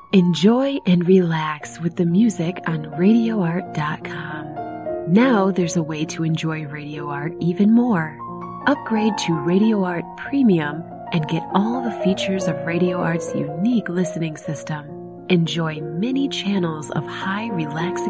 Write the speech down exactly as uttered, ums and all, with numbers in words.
Enjoy and relax with the music on radio art dot com. Now there's a way to enjoy Radio Art even more. Upgrade to Radio Art Premium and get all the features of Radio Art's unique listening system. Enjoy many channels of high relaxing